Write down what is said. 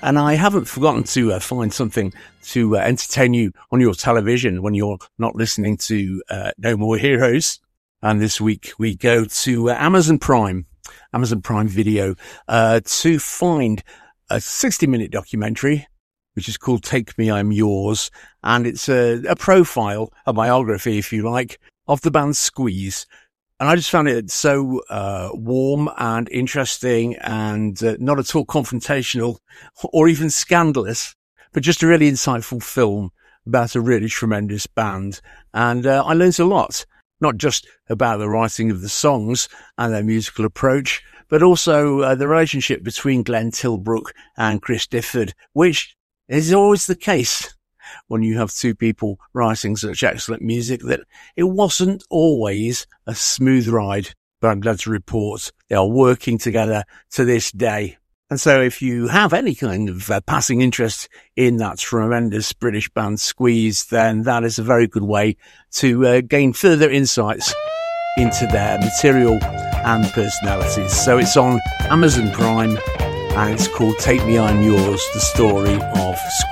And I haven't forgotten to find something to entertain you on your television when you're not listening to No More Heroes. And this week we go to Amazon Prime Video, to find a 60-minute documentary, which is called Take Me, I'm Yours. And it's a profile, a biography, if you like, of the band Squeeze. And I just found it so warm and interesting and not at all confrontational or even scandalous, but just a really insightful film about a really tremendous band. And I learned a lot, not just about the writing of the songs and their musical approach, but also the relationship between Glenn Tilbrook and Chris Difford, which is always the case when you have two people writing such excellent music, that it wasn't always a smooth ride, but I'm glad to report they are working together to this day. And so if you have any kind of passing interest in that tremendous British band Squeeze, then that is a very good way to gain further insights into their material and personalities. So it's on Amazon Prime and it's called Take Me, I'm Yours, the story of Squeeze.